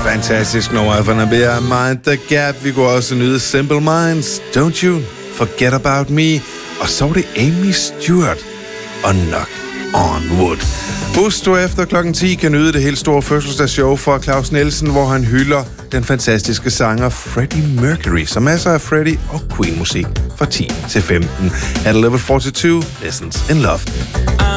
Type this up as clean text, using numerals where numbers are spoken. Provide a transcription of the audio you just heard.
Fantastisk nummer fra Nabia. Mind the Gap. Vi kunne også nyde Simple Minds. Don't You Forget About Me. Og så var det Amy Stewart og Knock on Wood. Husk, du efter klokken 10 kan nyde det helt store fødselsdagsshow fra Claus Nielsen, hvor han hylder den fantastiske sanger Freddie Mercury, så masser af Freddie og Queen-musik fra 10 til 15. At level 42, Lessons in Love.